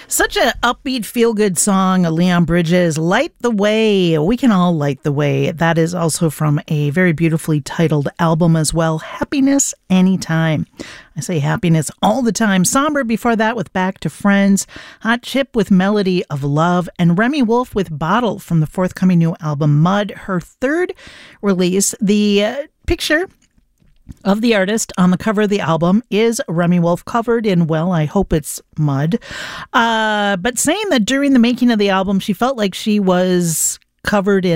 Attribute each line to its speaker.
Speaker 1: Such an upbeat, feel-good song, Leon Bridges, Light the Way. We can all light the way. That is also from a very beautifully titled album as well, Happiness Anytime. I say happiness all the time. Somber before that with Back to Friends, Hot Chip with Melody of Love, and Remi Wolf with Bottle from the forthcoming new album Mud, her third release. The picture of the artist on the cover of the album is Remi Wolf, covered in, well, I hope it's mud. But saying that during the making of the album, she felt like she was covered in